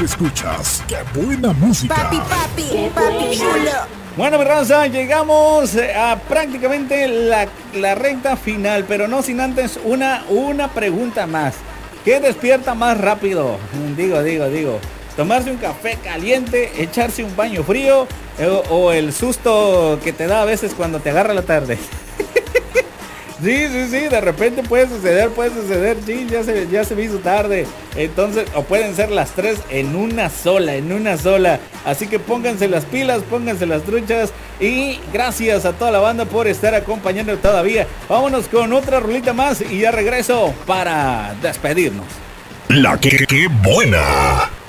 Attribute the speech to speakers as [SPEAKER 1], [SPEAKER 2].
[SPEAKER 1] escuchas. ¡Qué buena música!
[SPEAKER 2] Papi chulo.
[SPEAKER 3] Bueno, mi raza, llegamos a prácticamente la recta final, pero no sin antes una pregunta más. ¿Qué despierta más rápido? Digo. Tomarse un café caliente, echarse un baño frío o el susto que te da a veces cuando te agarra la tarde. Sí, de repente puede suceder, sí, ya se me hizo tarde. Entonces, o pueden ser las tres en una sola. Así que pónganse las pilas, pónganse las truchas. Y gracias a toda la banda por estar acompañando todavía. Vámonos con otra rolita más y ya regreso para despedirnos.
[SPEAKER 1] La que buena.